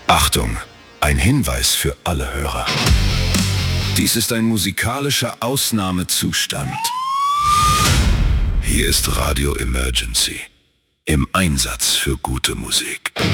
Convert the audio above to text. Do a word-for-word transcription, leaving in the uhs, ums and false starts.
Achtung, ein Hinweis für alle Hörer. Dies ist ein musikalischer Ausnahmezustand. Hier ist Radio Emergency. Im Einsatz für gute Musik.